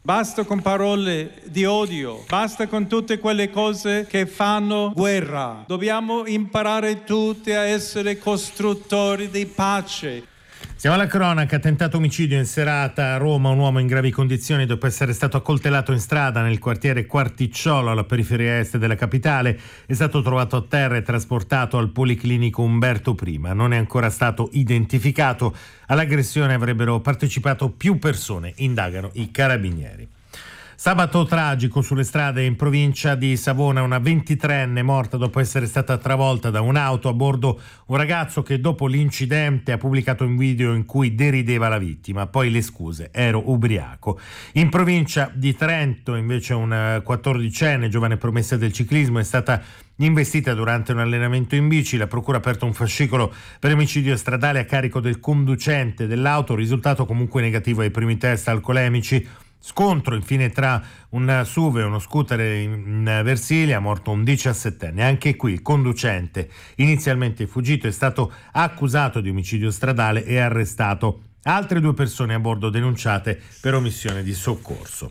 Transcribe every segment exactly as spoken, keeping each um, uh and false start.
Basta con parole di odio, basta con tutte quelle cose che fanno guerra. Dobbiamo imparare tutti a essere costruttori di pace. Siamo alla cronaca. Tentato omicidio in serata a Roma. Un uomo in gravi condizioni dopo essere stato accoltellato in strada nel quartiere Quarticciolo, alla periferia est della capitale. È stato trovato a terra e trasportato al Policlinico Umberto I. Non è ancora stato identificato. All'aggressione avrebbero partecipato più persone, indagano i carabinieri. Sabato tragico sulle strade in provincia di Savona, una ventitreenne morta dopo essere stata travolta da un'auto, a bordo un ragazzo che dopo l'incidente ha pubblicato un video in cui derideva la vittima, poi le scuse, ero ubriaco. In provincia di Trento invece una quattordicenne, giovane promessa del ciclismo, è stata investita durante un allenamento in bici. La procura ha aperto un fascicolo per omicidio stradale a carico del conducente dell'auto, risultato comunque negativo ai primi test alcolemici. Scontro infine tra un S U V e uno scooter in Versilia, morto un diciassettenne. Anche qui il conducente, inizialmente fuggito, è stato accusato di omicidio stradale e arrestato. Altre due persone a bordo denunciate per omissione di soccorso.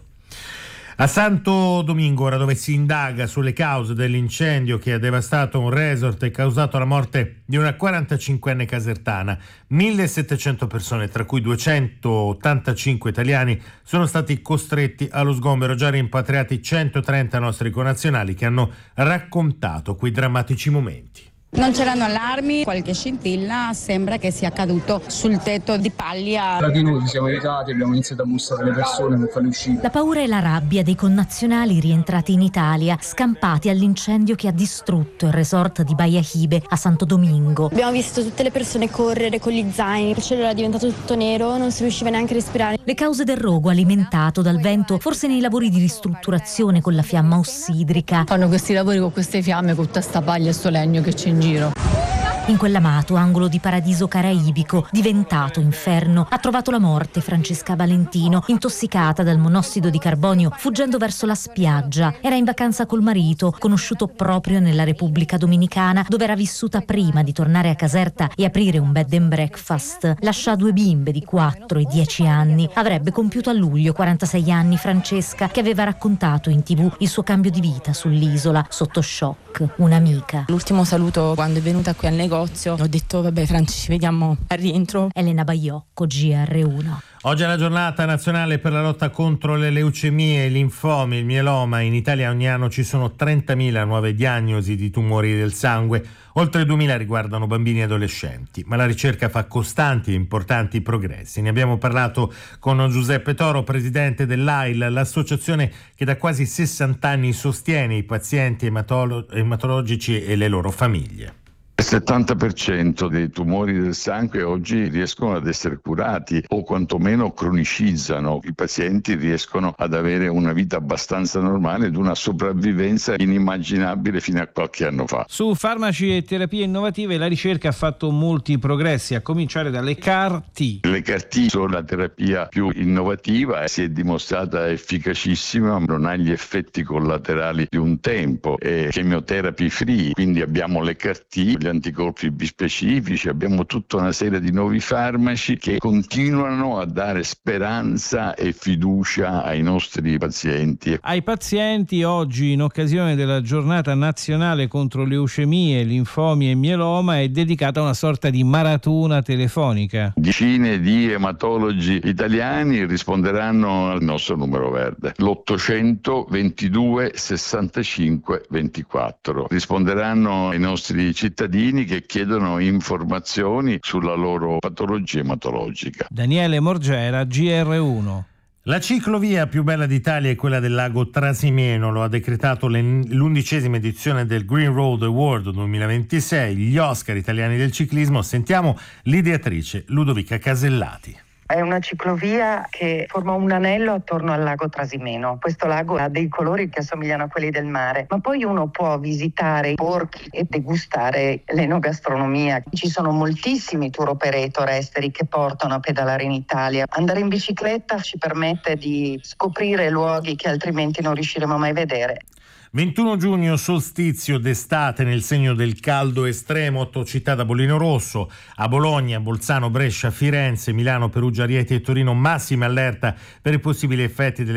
A Santo Domingo, ora, dove si indaga sulle cause dell'incendio che ha devastato un resort e causato la morte di una quarantacinquenne casertana, millesettecento persone, tra cui duecentottantacinque italiani, sono stati costretti allo sgombero. Già rimpatriati centotrenta nostri connazionali che hanno raccontato quei drammatici momenti. Non c'erano allarmi, qualche scintilla, sembra che sia caduto sul tetto di paglia. Da di noi ci siamo aiutati, abbiamo iniziato a bussare le persone per farle uscire. La paura e la rabbia dei connazionali rientrati in Italia, scampati all'incendio che ha distrutto il resort di Baia Hibe a Santo Domingo. Abbiamo visto tutte le persone correre con gli zaini, il cielo era diventato tutto nero, non si riusciva neanche a respirare. Le cause del rogo, alimentato dal vento, forse nei lavori di ristrutturazione con la fiamma ossidrica. Fanno questi lavori con queste fiamme, con tutta sta paglia e sto legno che c'è in giro. In quell'amato angolo di paradiso caraibico, diventato inferno, ha trovato la morte Francesca Valentino, intossicata dal monossido di carbonio, fuggendo verso la spiaggia. Era in vacanza col marito, conosciuto proprio nella Repubblica Dominicana, dove era vissuta prima di tornare a Caserta e aprire un bed and breakfast. Lascia due bimbe di quattro e dieci anni. Avrebbe compiuto a luglio quarantasei anni Francesca, che aveva raccontato in tv il suo cambio di vita sull'isola, sotto shock. Un'amica. L'ultimo saluto quando è venuta qui al negozio, ho detto vabbè Franci, ci vediamo al rientro. Elena Baiocco, G R uno. Oggi è la giornata nazionale per la lotta contro le leucemie, i linfomi, il mieloma. In Italia ogni anno ci sono trentamila nuove diagnosi di tumori del sangue, oltre duemila riguardano bambini e adolescenti, ma la ricerca fa costanti e importanti progressi. Ne abbiamo parlato con Giuseppe Toro, presidente dell'A I L, l'associazione che da quasi sessanta anni sostiene i pazienti ematolo- ematologici e le loro famiglie. Il settanta per cento dei tumori del sangue oggi riescono ad essere curati o quantomeno cronicizzano. I pazienti riescono ad avere una vita abbastanza normale ed una sopravvivenza inimmaginabile fino a qualche anno fa. Su farmaci e terapie innovative la ricerca ha fatto molti progressi, a cominciare dalle C A R T. Le C A R T sono la terapia più innovativa e si è dimostrata efficacissima, non ha gli effetti collaterali di un tempo, è chemotherapy free, quindi abbiamo le C A R T, gli anticorpi bispecifici, abbiamo tutta una serie di nuovi farmaci che continuano a dare speranza e fiducia ai nostri pazienti. Ai pazienti oggi, in occasione della giornata nazionale contro leucemie, linfomi e mieloma, è dedicata una sorta di maratona telefonica. Decine di ematologi italiani risponderanno al nostro numero verde, l'ottocento ventidue sessantacinque ventiquattro. Risponderanno ai nostri cittadini che chiedono informazioni sulla loro patologia ematologica. Daniele Morgera, G R uno. La ciclovia più bella d'Italia è quella del lago Trasimeno, lo ha decretato l'undicesima edizione del Green Road Award duemilaventisei, gli Oscar italiani del ciclismo. Sentiamo l'ideatrice Ludovica Casellati. È una ciclovia che forma un anello attorno al lago Trasimeno. Questo lago ha dei colori che assomigliano a quelli del mare, ma poi uno può visitare i porchi e degustare l'enogastronomia. Ci sono moltissimi tour operator esteri che portano a pedalare in Italia. Andare in bicicletta ci permette di scoprire luoghi che altrimenti non riusciremo mai a vedere. ventuno giugno, solstizio d'estate nel segno del caldo estremo, otto città da bollino rosso, a Bologna, Bolzano, Brescia, Firenze, Milano, Perugia, Rieti e Torino massima allerta per i possibili effetti delle